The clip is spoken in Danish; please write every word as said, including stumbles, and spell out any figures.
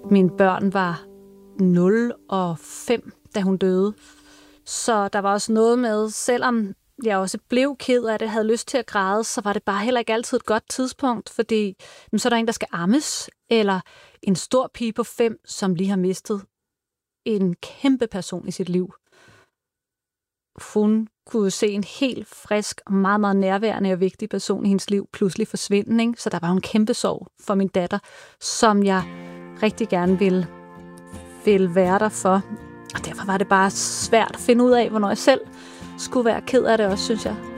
Mine børn var nul og fem, da hun døde. Så der var også noget med, selvom jeg også blev ked af det, havde lyst til at græde, så var det bare heller ikke altid et godt tidspunkt, fordi jamen, så er der en, der skal ammes, eller en stor pige på fem, som lige har mistet en kæmpe person i sit liv. Hun kunne se en helt frisk og meget, meget nærværende og vigtig person i hendes liv pludselig forsvinde, ikke? Så der var en kæmpe sorg for min datter, som jeg rigtig gerne ville, ville være der for. Og derfor var det bare svært at finde ud af, hvornår jeg selv skulle være ked af det også, synes jeg.